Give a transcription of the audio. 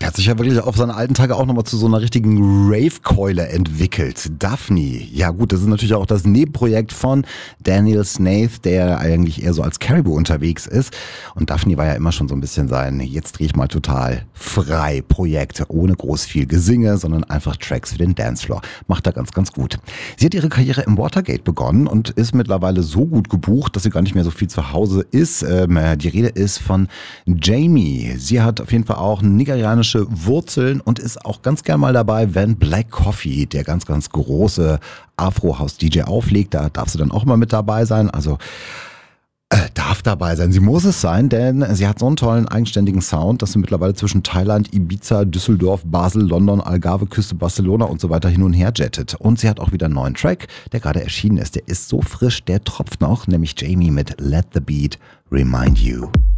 hat sich ja wirklich auf seine alten Tage auch nochmal zu so einer richtigen Rave-Keule entwickelt. Daphne, ja gut, das ist natürlich auch das Nebenprojekt von Daniel Snaith, der eigentlich eher so als Caribou unterwegs ist. Und Daphne war ja immer schon so ein bisschen sein, jetzt drehe ich mal total frei Projekt, ohne groß viel Gesinge, sondern einfach Tracks für den Dancefloor. Macht er ganz, ganz gut. Sie hat ihre Karriere im Watergate begonnen und ist mittlerweile so gut gebucht, dass sie gar nicht mehr so viel zu Hause ist. Die Rede ist von Jamie. Sie hat auf jeden Fall auch nigerianische Wurzeln und ist auch ganz gern mal dabei, wenn Black Coffee, der ganz, ganz große Afro-House-DJ auflegt. Da darf sie dann auch mal mit dabei sein. Also darf dabei sein. Sie muss es sein, denn sie hat so einen tollen, eigenständigen Sound, dass sie mittlerweile zwischen Thailand, Ibiza, Düsseldorf, Basel, London, Algarve, Küste, Barcelona und so weiter hin und her jettet. Und sie hat auch wieder einen neuen Track, der gerade erschienen ist. Der ist so frisch, der tropft noch, nämlich Jamie mit Let the Beat Remind You.